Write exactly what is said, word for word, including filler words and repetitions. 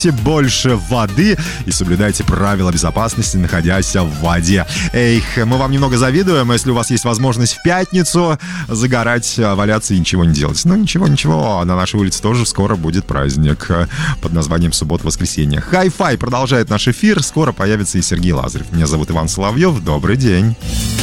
больше воды и соблюдайте правила безопасности, находясь в воде. Эх, мы вам немного завидуем, если у вас есть возможность в пятницу загорать, валяться и ничего не делать. Ну, ничего, ничего, на нашей улице тоже скоро будет праздник под названием «Суббота-воскресенье». Хай-фай продолжает наш эфир, скоро появится и Сергей Лазарев. Меня зовут Иван Соловьев, добрый день.